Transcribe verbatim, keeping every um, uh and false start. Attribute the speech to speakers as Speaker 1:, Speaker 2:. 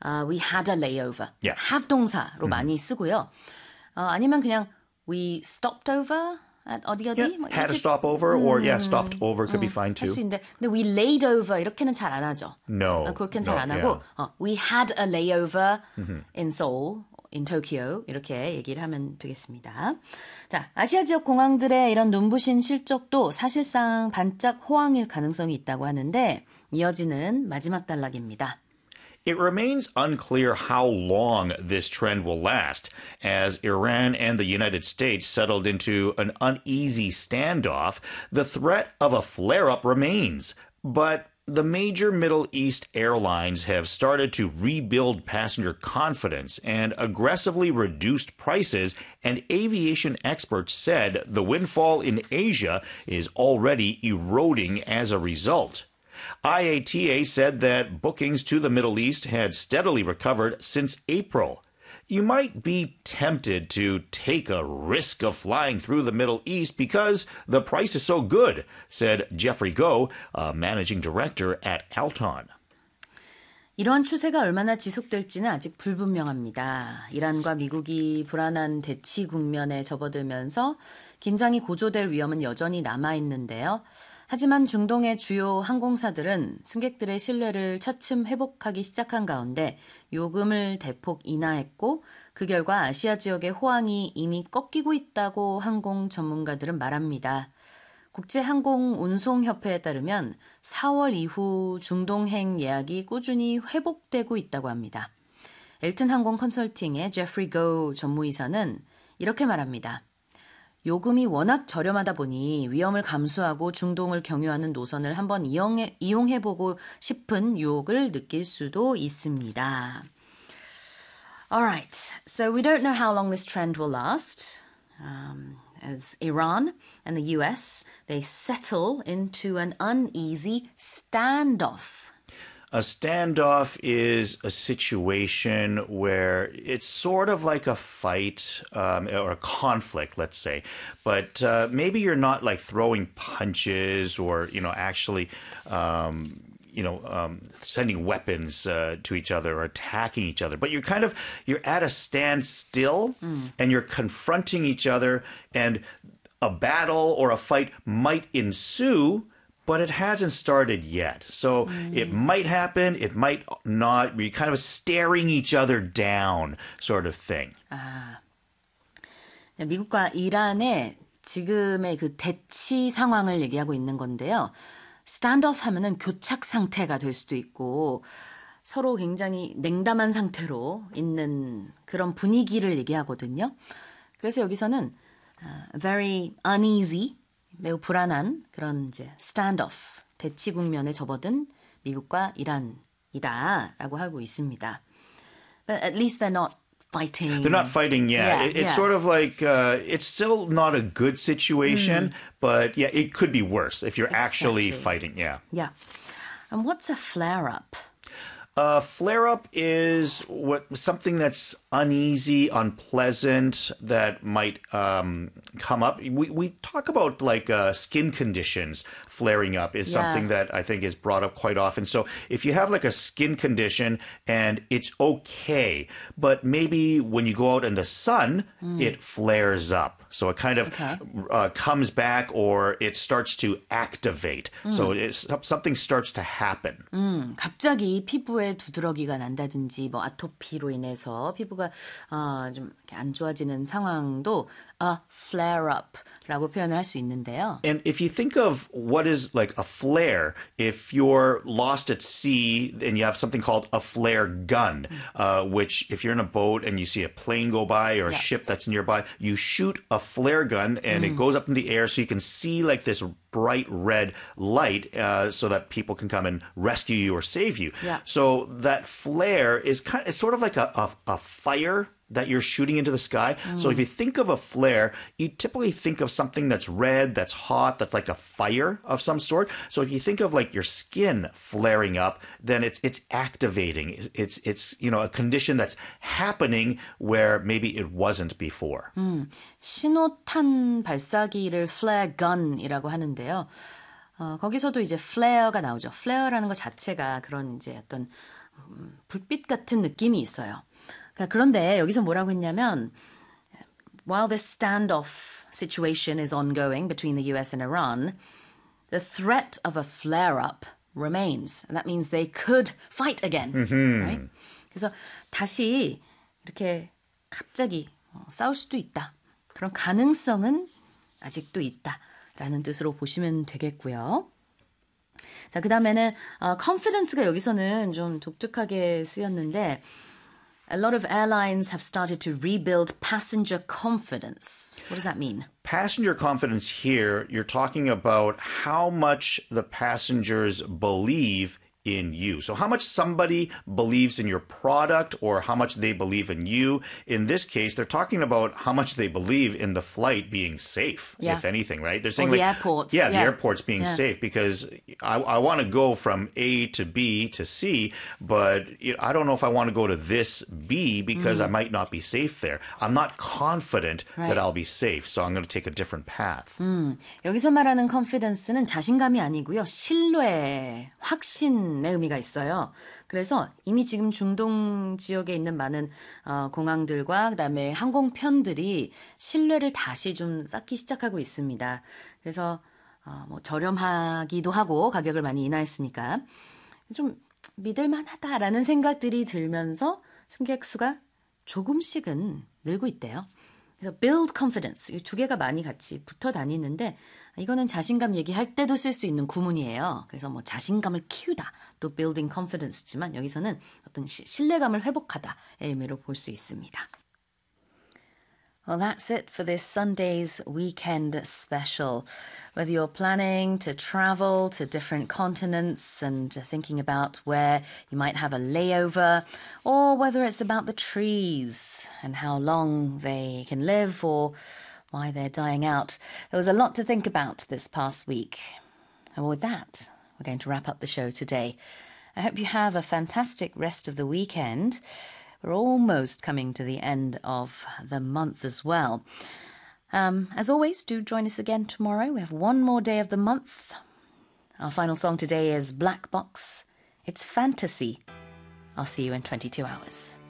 Speaker 1: uh, we had a layover.
Speaker 2: Yeah.
Speaker 1: have 동사로 mm-hmm. 많이 쓰고요. 어, 아니면 그냥 we stopped over at 어디 어디?
Speaker 2: Yeah,
Speaker 1: 뭐
Speaker 2: had
Speaker 1: 이렇게,
Speaker 2: a stopover
Speaker 1: 음,
Speaker 2: or yeah, stopped over could
Speaker 1: 음,
Speaker 2: be fine too.
Speaker 1: 할 수 있는데 근데 we laid over 이렇게는 잘 안 하죠.
Speaker 2: No.
Speaker 1: 어, 그렇게는
Speaker 2: no,
Speaker 1: 잘 안 하고
Speaker 2: yeah.
Speaker 1: 어, we had a layover
Speaker 2: mm-hmm.
Speaker 1: in Seoul, in Tokyo 이렇게 얘기를 하면 되겠습니다. 자, 아시아 지역 공항들의 이런 눈부신 실적도 사실상 반짝 호황일 가능성이 있다고 하는데 이어지는 마지막 단락입니다.
Speaker 2: It remains unclear how long this trend will last, as Iran and the United States settled into an uneasy standoff. The threat of a flare-up remains, but the major Middle East airlines have started to rebuild passenger confidence and aggressively reduced prices, and aviation experts said the windfall in Asia is already eroding as a result. I A T A said that bookings to the Middle East had steadily recovered since April. You might be tempted to take a risk of flying through the Middle East because the price is so good, said Jeffrey Goh, a managing director at Alton.
Speaker 1: 이러한 추세가 얼마나 지속될지는 아직 불분명합니다. 이란과 미국이 불안한 대치 국면에 접어들면서 긴장이 고조될 위험은 여전히 남아있는데요. 하지만 중동의 주요 항공사들은 승객들의 신뢰를 차츰 회복하기 시작한 가운데 요금을 대폭 인하했고 그 결과 아시아 지역의 호황이 이미 꺾이고 있다고 항공 전문가들은 말합니다. 국제항공운송협회에 따르면 사월 이후 중동행 예약이 꾸준히 회복되고 있다고 합니다. 엘튼 항공 컨설팅의 제프리 고 전무이사는 이렇게 말합니다. 요금이 워낙 저렴하다 보니 위험을 감수하고 중동을 경유하는 노선을 한번 이용해, 이용해보고 싶은 유혹을 느낄 수도 있습니다. Alright, so we don't know how long this trend will last. Um, as Iran and the U S, they settle into an uneasy standoff.
Speaker 2: A standoff is a situation where it's sort of like a fight um, or a conflict, let's say, but uh, maybe you're not like throwing punches or, you know, actually, um, you know, um, sending weapons uh, to each other or attacking each other, but you're kind of, you're at a standstill mm. and you're confronting each other, and a battle or a fight might ensue, but it hasn't started yet. So mm. it might happen, it might not. We're kind of staring each other down sort of thing.
Speaker 1: 아, 미국과 이란의 지금의 그 대치 상황을 얘기하고 있는 건데요. 스탠드오프 하면은 교착 상태가 될 수도 있고 서로 굉장히 냉담한 상태로 있는 그런 분위기를 얘기하거든요. 그래서 여기서는 uh, very uneasy, 매우 불안한 그런 이제 standoff, 대치 국면에 접어든 미국과 이란이다라고 하고 있습니다. But at least they're not fighting.
Speaker 2: They're not fighting, yeah.
Speaker 1: yeah
Speaker 2: it, it's
Speaker 1: yeah.
Speaker 2: sort of like, uh, it's still not a good situation, mm. but yeah, it could be worse if you're
Speaker 1: exactly.
Speaker 2: actually fighting, yeah.
Speaker 1: Yeah. And what's a flare-up?
Speaker 2: A flare-up is what something that's uneasy, unpleasant, that might um, come up. We we talk about like uh, skin conditions flaring up is yeah. something that I think is brought up quite often. So if you have like a skin condition and it's okay, but maybe when you go out in the sun, mm. it flares up. So it kind of okay. uh, comes back or it starts to activate. 음. So it's, something starts to happen.
Speaker 1: 음, 갑자기 피부에 두드러기가 난다든지 뭐 아토피로 인해서 피부가 어, 좀 안 좋아지는 상황도 a flare-up라고 표현을 할 수 있는데요.
Speaker 2: And if you think of what is like a flare, if you're lost at sea and you have something called a flare gun, uh, which if you're in a boat and you see a plane go by or a yeah. ship that's nearby, you shoot a flare gun and mm. it goes up in the air so you can see like this bright red light uh, so that people can come and rescue you or save you.
Speaker 1: Yeah.
Speaker 2: So that flare is kind of, it's sort of like a, a, a fire that you're shooting into the sky. Mm. So if you think of a flare, you typically think of something that's red, that's hot, that's like a fire of some sort. So if you think of like your skin flaring up, then it's it's activating. It's it's, it's you know a condition that's happening where maybe it wasn't before.
Speaker 1: 음, 신호탄 발사기를 flare gun이라고 하는데요. 어, 거기서도 이제 flare가 나오죠. flare라는 것 자체가 그런 이제 어떤 불빛 같은 느낌이 있어요. 그런데 여기서 뭐라고 했냐면 While this standoff situation is ongoing between the U S and Iran, the threat of a flare-up remains. And that means they could fight again. Mm-hmm. Right? 그래서 다시 이렇게 갑자기 싸울 수도 있다. 그런 가능성은 아직도 있다라는 뜻으로 보시면 되겠고요. 자, 그 다음에는 uh, confidence가 여기서는 좀 독특하게 쓰였는데 A lot of airlines have started to rebuild passenger confidence. What does that mean?
Speaker 2: Passenger confidence here, you're talking about how much the passengers believe in you. So how much somebody believes in your product or how much they believe in you. In this case, they're talking about how much they believe in the flight being safe,
Speaker 1: yeah.
Speaker 2: if anything, right? They're saying
Speaker 1: or the
Speaker 2: like,
Speaker 1: airports.
Speaker 2: Yeah,
Speaker 1: yeah.
Speaker 2: the airports being yeah. safe because I, I want to go from A to B to C, but I don't know if I want to go to this B because mm. I might not be safe there. I'm not confident right. that I'll be safe, so I'm going to take a different path.
Speaker 1: 음, 여기서 말하는 confidence는 자신감이 아니고요. 신뢰, 확신 의 의미가 있어요. 그래서 이미 지금 중동 지역에 있는 많은 어, 공항들과 그다음에 항공편들이 신뢰를 다시 좀 쌓기 시작하고 있습니다. 그래서 어, 뭐 저렴하기도 하고 가격을 많이 인하했으니까 좀 믿을만하다라는 생각들이 들면서 승객 수가 조금씩은 늘고 있대요. 그래서 build confidence 이 두 개가 많이 같이 붙어 다니는데 이거는 자신감 얘기할 때도 쓸 수 있는 구문이에요. 그래서 뭐 자신감을 키우다 또 building confidence지만 여기서는 어떤 시, 신뢰감을 회복하다의 의미로 볼 수 있습니다. Well, that's it for this Sunday's weekend special. Whether you're planning to travel to different continents and thinking about where you might have a layover, or whether it's about the trees and how long they can live or why they're dying out, there was a lot to think about this past week. And with that, we're going to wrap up the show today. I hope you have a fantastic rest of the weekend. We're almost coming to the end of the month as well. Um, as always, do join us again tomorrow. We have one more day of the month. Our final song today is Black Box. It's Fantasy. I'll see you in twenty-two hours.